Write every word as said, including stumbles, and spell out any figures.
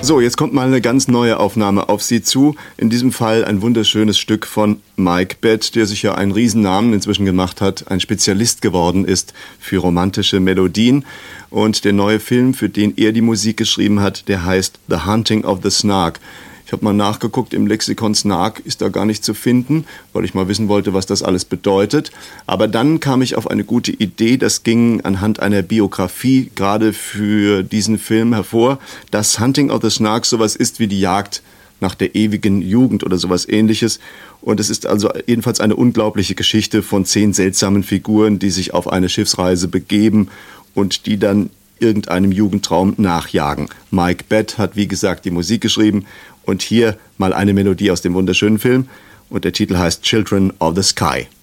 So, jetzt kommt mal eine ganz neue Aufnahme auf Sie zu. In diesem Fall ein wunderschönes Stück von Mike Batt, der sich ja einen Riesennamen inzwischen gemacht hat, ein Spezialist geworden ist für romantische Melodien. Und der neue Film, für den er die Musik geschrieben hat, der heißt The Hunting of the Snark. Ich habe mal nachgeguckt, im Lexikon Snark ist da gar nicht zu finden, weil ich mal wissen wollte, was das alles bedeutet. Aber dann kam ich auf eine gute Idee, das ging anhand einer Biografie gerade für diesen Film hervor, dass Hunting of the Snark sowas ist wie die Jagd nach der ewigen Jugend oder sowas Ähnliches. Und es ist also jedenfalls eine unglaubliche Geschichte von zehn seltsamen Figuren, die sich auf eine Schiffsreise begeben und die dann irgendeinem Jugendtraum nachjagen. Mike Batt hat, wie gesagt, die Musik geschrieben. Und hier mal eine Melodie aus dem wunderschönen Film. Und der Titel heißt Children of the Sky.